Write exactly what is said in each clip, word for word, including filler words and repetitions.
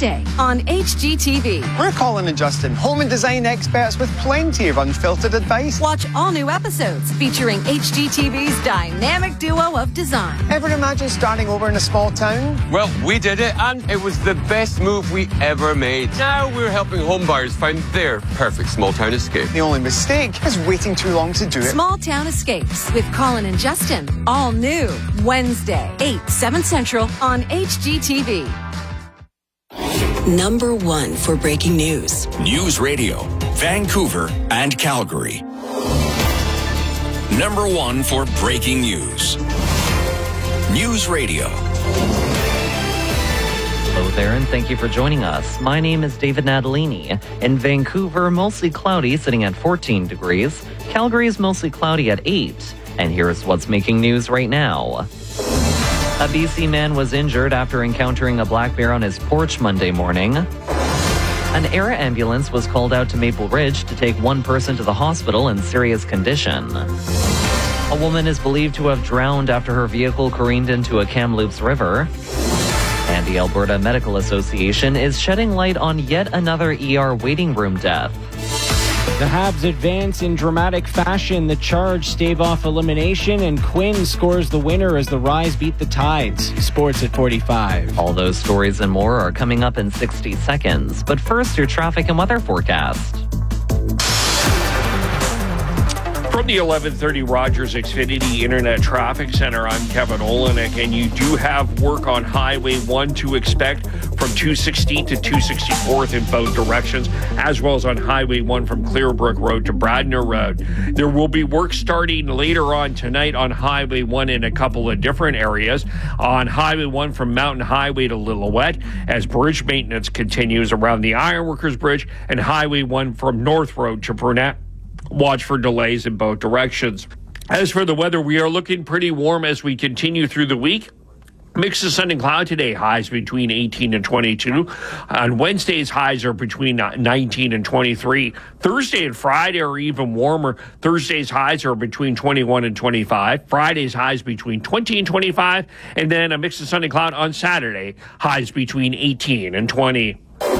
Wednesday on H G T V. We're Colin and Justin, home and design experts with plenty of unfiltered advice. Watch all new episodes featuring H G T V's dynamic duo of design. Ever imagine starting over in a small town? Well, we did it, and it was the best move we ever made. Now we're helping home buyers find their perfect small town escape. The only mistake is waiting too long to do it. Small Town Escapes with Colin and Justin. All new Wednesday, eight, seven Central on H G T V. Number one for breaking news. News Radio, Vancouver and Calgary. Number one for breaking news. News Radio. Hello there, and thank you for joining us. My name is David Natalini. In Vancouver, mostly cloudy, sitting at fourteen degrees. Calgary is mostly cloudy at eight. And here's what's making news right now. A B C man was injured after encountering a black bear on his porch Monday morning. An air ambulance was called out to Maple Ridge to take one person to the hospital in serious condition. A woman is believed to have drowned after her vehicle careened into a Kamloops river. And the Alberta Medical Association is shedding light on yet another E R waiting room death. The Habs advance in dramatic fashion. The Charge stave off elimination, and Quinn scores the winner as the Rise beat the Tides. Sports at forty-five. All those stories and more are coming up in sixty seconds. But first, your traffic and weather forecast. From the eleven thirty Rogers Xfinity Internet Traffic Center, I'm Kevin Olenek, and you do have work on Highway one to expect from two sixteenth to two sixty-fourth in both directions, as well as on Highway one from Clearbrook Road to Bradner Road. There will be work starting later on tonight on Highway one in a couple of different areas. On Highway one from Mountain Highway to Lillooet, as bridge maintenance continues around the Ironworkers Bridge, and Highway one from North Road to Brunette. Watch for delays in both directions. As for the weather, we are looking pretty warm as we continue through the week. Mix of sun and cloud today, highs between eighteen and twenty-two. On Wednesday's highs are between nineteen and twenty-three. Thursday and Friday are even warmer. Thursday's highs are between twenty-one and twenty-five. Friday's highs between twenty and twenty-five. And then a mix of sun and cloud on Saturday, highs between eighteen and twenty.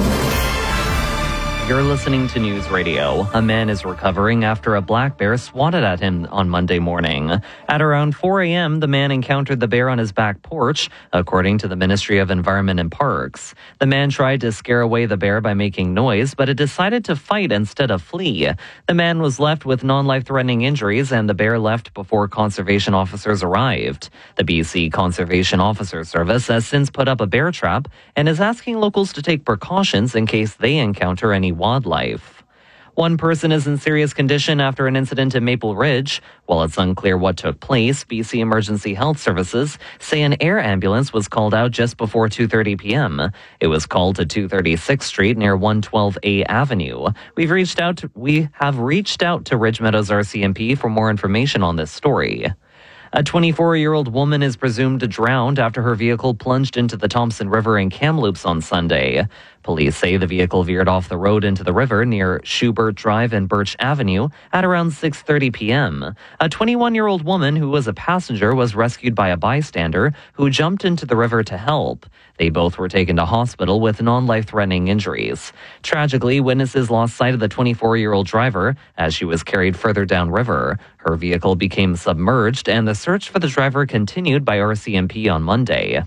You're listening to News Radio. A man is recovering after a black bear swatted at him on Monday morning. At around four a.m., the man encountered the bear on his back porch, according to the Ministry of Environment and Parks. The man tried to scare away the bear by making noise, but it decided to fight instead of flee. The man was left with non-life-threatening injuries, and the bear left before conservation officers arrived. The B C Conservation Officer Service has since put up a bear trap and is asking locals to take precautions in case they encounter any wildlife. One person is in serious condition after an incident in Maple Ridge. While it's unclear what took place, B C Emergency Health Services say an air ambulance was called out just before two thirty p.m. It was called to two thirty-sixth Street near one twelve A Avenue. We've reached out to, we have reached out to Ridge Meadows R C M P for more information on this story. A twenty-four-year-old woman is presumed drowned after her vehicle plunged into the Thompson River in Kamloops on Sunday. Police say the vehicle veered off the road into the river near Schubert Drive and Birch Avenue at around six thirty p.m. A twenty-one-year-old woman who was a passenger was rescued by a bystander who jumped into the river to help. They both were taken to hospital with non-life-threatening injuries. Tragically, witnesses lost sight of the twenty-four-year-old driver as she was carried further downriver. Her vehicle became submerged, and the search for the driver continued by R C M P on Monday.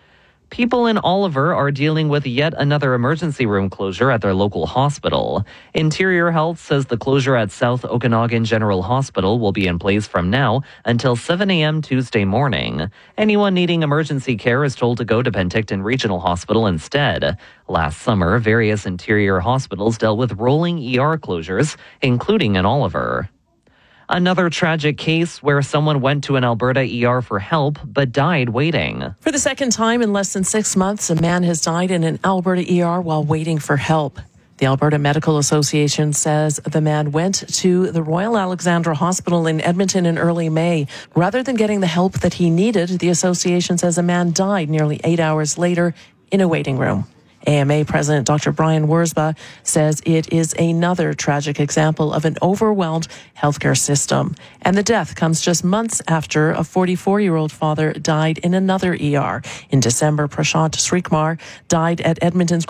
People in Oliver are dealing with yet another emergency room closure at their local hospital. Interior Health says the closure at South Okanagan General Hospital will be in place from now until seven a.m. Tuesday morning. Anyone needing emergency care is told to go to Penticton Regional Hospital instead. Last summer, various interior hospitals dealt with rolling E R closures, including in Oliver. Another tragic case where someone went to an Alberta E R for help but died waiting. For the second time in less than six months, a man has died in an Alberta E R while waiting for help. The Alberta Medical Association says the man went to the Royal Alexandra Hospital in Edmonton in early May. Rather than getting the help that he needed, the association says a man died nearly eight hours later in a waiting room. A M A President Doctor Brian Wurzba says it is another tragic example of an overwhelmed healthcare system. And the death comes just months after a forty-four-year-old father died in another E R. In December, Prashant Srikmar died at Edmonton's